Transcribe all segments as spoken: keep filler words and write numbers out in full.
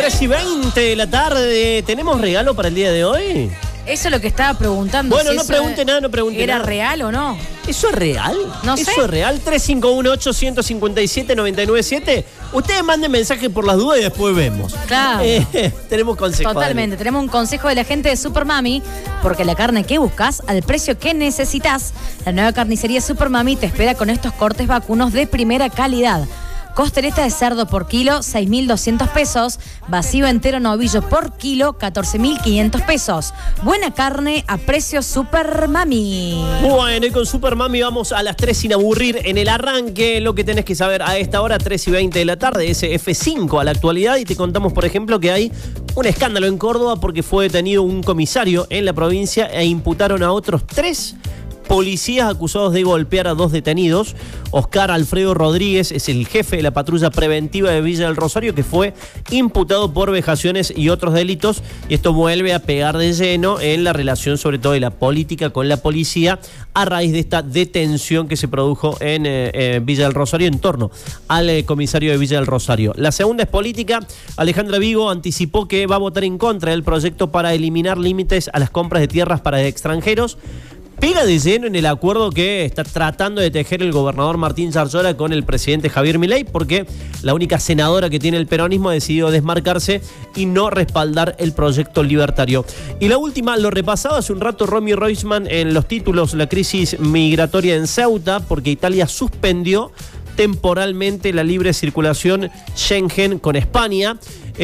tres y veinte de la tarde. ¿Tenemos regalo para el día de hoy? Eso es lo que estaba preguntando. Bueno, si no pregunte nada, no pregunte ¿Era nada. real o no? ¿Eso es real? No sé. ¿Eso es real? tres cinco uno ocho, uno cinco siete, nueve nueve siete. Ustedes manden mensaje por las dudas y después vemos. Claro. Eh, tenemos consejos. Totalmente. Tenemos un consejo de la gente de Super Mami, porque la carne que buscas, al precio que necesitas, la nueva carnicería Super Mami te espera con estos cortes vacunos de primera calidad. Costeleta de cerdo por kilo, seis mil doscientos pesos. Vacío entero novillo por kilo, catorce mil quinientos pesos. Buena carne a precio Super Mami. Bueno, y con Super Mami vamos a las tres sin aburrir en el arranque. Lo que tenés que saber a esta hora, tres y veinte de la tarde, es F cinco a la actualidad. Y te contamos, por ejemplo, que hay un escándalo en Córdoba porque fue detenido un comisario en la provincia e imputaron a otros tres policías acusados de golpear a dos detenidos. Oscar Alfredo Rodríguez es el jefe de la patrulla preventiva de Villa del Rosario, que fue imputado por vejaciones y otros delitos. Y esto vuelve a pegar de lleno en la relación, sobre todo de la política con la policía, a raíz de esta detención que se produjo en eh, eh, Villa del Rosario en torno al eh, comisario de Villa del Rosario. La segunda es política. Alejandra Vigo anticipó que va a votar en contra del proyecto para eliminar límites a las compras de tierras para extranjeros. Pega de lleno en el acuerdo que está tratando de tejer el gobernador Martín Zarzola con el presidente Javier Milei, porque la única senadora que tiene el peronismo ha decidido desmarcarse y no respaldar el proyecto libertario. Y la última, lo repasaba hace un rato Romy Roisman en los títulos, la crisis migratoria en Ceuta, porque Italia suspendió temporalmente la libre circulación Schengen con España.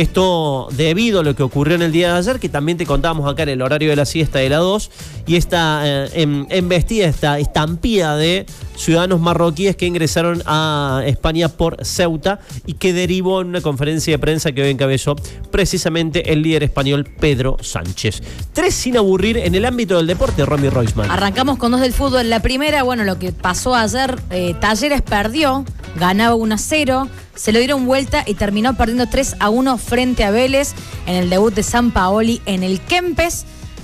Esto debido a lo que ocurrió en el día de ayer, que también te contábamos acá en el horario de la siesta de la dos, y esta eh, em, embestida, esta estampida de ciudadanos marroquíes que ingresaron a España por Ceuta y que derivó en una conferencia de prensa que hoy encabezó precisamente el líder español Pedro Sánchez. Tres sin aburrir en el ámbito del deporte, Romy Roisman. Arrancamos con dos del fútbol. La primera, bueno, lo que pasó ayer, eh, Talleres perdió, ganaba uno a cero, se lo dieron vuelta y terminó perdiendo tres a uno frente a Vélez en el debut de Sampaoli en el Kempes.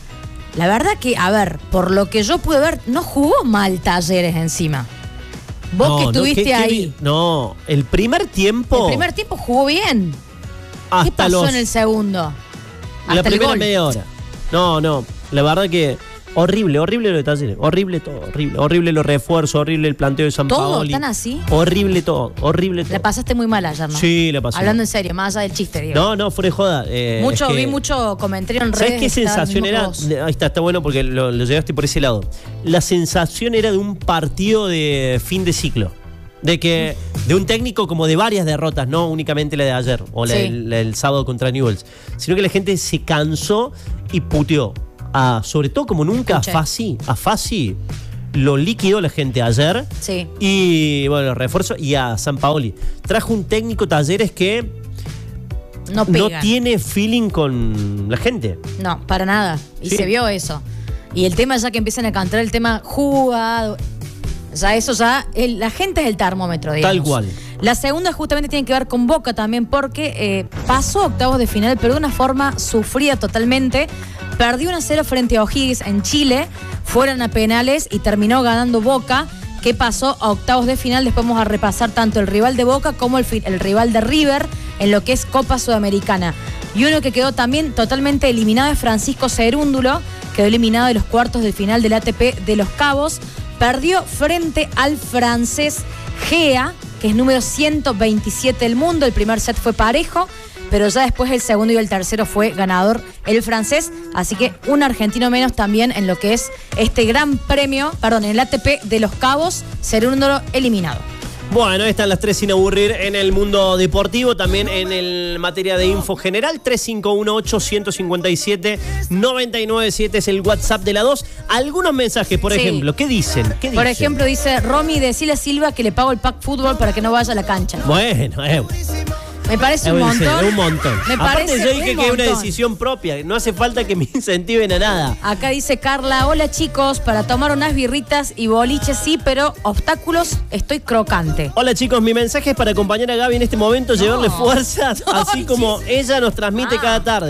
La verdad que, a ver, por lo que yo pude ver, no jugó mal Talleres encima. Vos No, que no, estuviste ¿qué- qué ahí. vi- No, el primer tiempo. El primer tiempo jugó bien. hasta ¿Qué pasó los, en el segundo? Hasta la el primera gol. media hora. No, no, la verdad que horrible, horrible lo de Talleres, horrible todo, horrible, horrible los refuerzos, horrible el planteo de San ¿Todo Paoli. tan así? Horrible todo, horrible todo. La pasaste muy mal ayer, ¿no? Sí, la pasé. Hablando en serio, más allá del chiste, digo. No, no, fuera de joda. eh, mucho, es que- vi mucho comentario en redes. ¿Sabes qué estaban sensación era? mismos vos. Ahí está, está bueno porque lo, lo llevaste por ese lado. La sensación era de un partido de fin de ciclo. De que de un técnico como de varias derrotas, no únicamente la de ayer o la Sí. del, la del sábado contra Newell's, sino que la gente se cansó y puteó. A, sobre todo como nunca Escuché. a Fassi, a Fassi lo liquidó la gente ayer. Sí. Y bueno, los refuerzos y a Sampaoli. Trajo un técnico Talleres que No no pega. tiene feeling con la gente. No, para nada. Y Sí. se vio eso. Y el tema ya que empiezan a cantar el tema jugado. Ya eso ya, el- la gente es el termómetro, digamos. Tal cual. La segunda justamente tiene que ver con Boca también porque eh, pasó a octavos de final, pero de una forma sufrida totalmente. Perdió uno a cero frente a O'Higgins en Chile, fueron a penales y terminó ganando Boca, que pasó a octavos de final. Después vamos a repasar tanto el rival de Boca como el, fi- el rival de River en lo que es Copa Sudamericana. Y uno que quedó también totalmente eliminado es Francisco Cerúndulo, quedó eliminado de los cuartos de final del A T P de Los Cabos. Perdió frente al francés Gea, que es número ciento veintisiete del mundo. El primer set fue parejo, pero ya después el segundo y el tercero fue ganador el francés. Así que un argentino menos también en lo que es este gran premio, perdón, en el A T P de Los Cabos, Cerúndulo eliminado. Bueno, están las tres sin aburrir en el mundo deportivo, también en el materia de info general. Tres cinco uno ocho, uno cinco siete, nueve nueve siete es el WhatsApp de la dos. Algunos mensajes, por Sí. ejemplo, ¿qué dicen? ¿Qué Por dicen? ejemplo, dice Romy, decile a Silva que le pago el pack fútbol para que no vaya a la cancha. Bueno, eh, Me parece un es montón. un montón. Me Aparte parece yo dije un que es una montón. decisión propia, no hace falta que me incentiven a nada. Acá dice Carla, hola chicos, para tomar unas birritas y boliches sí, pero obstáculos estoy crocante. Hola chicos, mi mensaje es para acompañar a Gaby en este momento, llevarle fuerzas, no, así como ella nos transmite Ah. cada tarde.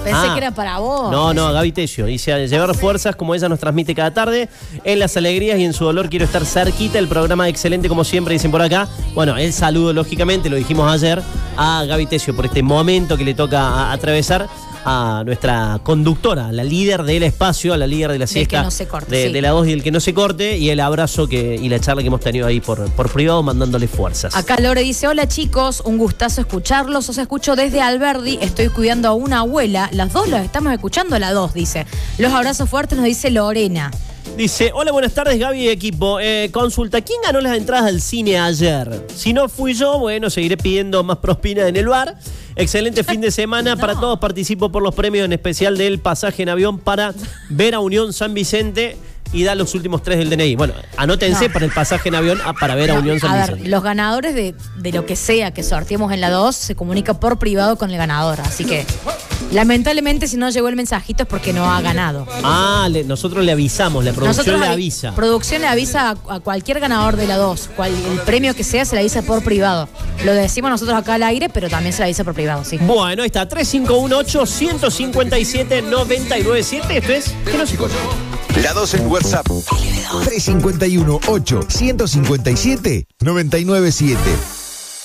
Pensé Ah. que era para vos. No, no, Gaby Tello. Dice, a llevar fuerzas como ella nos transmite cada tarde. En las alegrías y en su dolor quiero estar cerquita. El programa excelente como siempre, dicen por acá. Bueno, el saludo, lógicamente, lo dijimos ayer, a Gaby Tello por este momento que le toca a- atravesar a nuestra conductora, la líder del espacio, a la líder de la Del siesta. que no se corte, de, sí. de la dos y el que no se corte. Y el abrazo que y la charla que hemos tenido ahí por, por privado, mandándole fuerzas. Acá Lore dice, hola chicos, un gustazo escucharlos. Os escucho desde Alberdi, estoy cuidando a una abuela. Las dos las estamos escuchando, la dos, dice. Los abrazos fuertes nos dice Lorena. Dice, hola, buenas tardes, Gaby y equipo. Eh, consulta, ¿quién ganó las entradas al cine ayer? Si no fui yo, bueno, seguiré pidiendo más propina en el bar. Excelente fin de semana No. para todos. Participo por los premios, en especial del pasaje en avión para ver a Unión San Vicente y da los últimos tres del D N I. Bueno, anótense No. para el pasaje en avión a- para ver a No, Unión San a Vicente. ver, los ganadores de, de lo que sea que sorteemos en la dos se comunica por privado con el ganador. Así que, lamentablemente, si no llegó el mensajito es porque no ha ganado. Ah, le- nosotros le avisamos, la producción le avi- avisa. Producción le avisa a, a cualquier ganador de la dos. Cual, el premio que sea se le avisa por privado. Lo decimos nosotros acá al aire, pero también se le avisa por privado, sí. Bueno, ahí está, tres cinco uno ocho, uno cinco siete, nueve nueve siete. Esto es Que no se corte. La dos en WhatsApp. tres cinco uno ocho, uno cinco siete, nueve nueve siete.